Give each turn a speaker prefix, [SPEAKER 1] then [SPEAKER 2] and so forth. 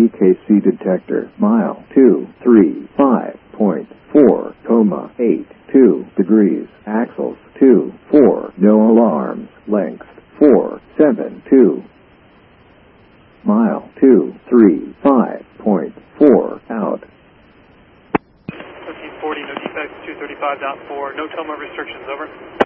[SPEAKER 1] EKC detector, mile 235.4, 82 degrees, axles 24, no alarms, length 472. Mile 235.4, out.
[SPEAKER 2] 1340, no defects, 235.4, no Toma restrictions, over.